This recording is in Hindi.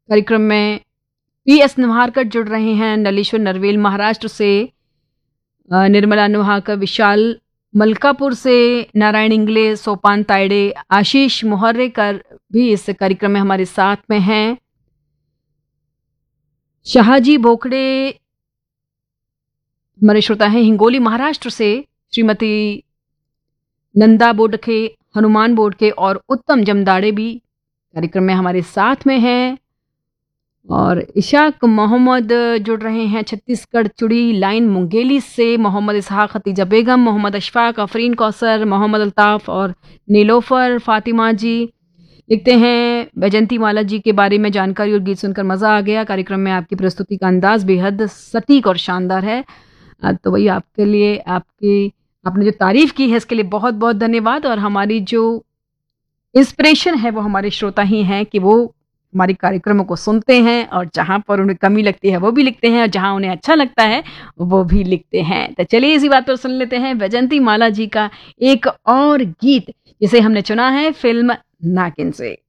कार्यक्रम में PS नवारकर जुड़ रहे हैं, नलेश्वर नरवेल महाराष्ट्र से, निर्मला नुहाकर, विशाल मलकापुर से, नारायण इंगले, सोपान तायडे, आशीष मोहर्रेकर भी इस कार्यक्रम में हमारे साथ में हैं। शाहजी बोकड़े हमारे श्रोता हैं हिंगोली महाराष्ट्र से, श्रीमती नंदा बोडके, हनुमान बोडके और उत्तम जमदाड़े भी कार्यक्रम में हमारे साथ में हैं। और इशाक मोहम्मद जुड़ रहे हैं छत्तीसगढ़ चुड़ी लाइन मुंगेली से, मोहम्मद इसहाक, खतीजा बेगम, मोहम्मद अशफाक, अफरीन कौसर, मोहम्मद अल्ताफ़ और नीलोफर फातिमा जी लिखते हैं, बैजंती माला जी के बारे में जानकारी और गीत सुनकर मज़ा आ गया। कार्यक्रम में आपकी प्रस्तुति का अंदाज बेहद सटीक और शानदार है। तो वही आपके लिए आपने जो तारीफ़ की है इसके लिए बहुत बहुत धन्यवाद। और हमारी जो इंस्पिरेशन है वो हमारे श्रोता ही हैं कि वो हमारे कार्यक्रमों को सुनते हैं और जहाँ पर उन्हें कमी लगती है वो भी लिखते हैं और जहाँ उन्हें अच्छा लगता है वो भी लिखते हैं। तो चलिए इसी बात पर सुन लेते हैं बैजंती माला जी का एक और गीत जिसे हमने चुना है फिल्म नागिन से।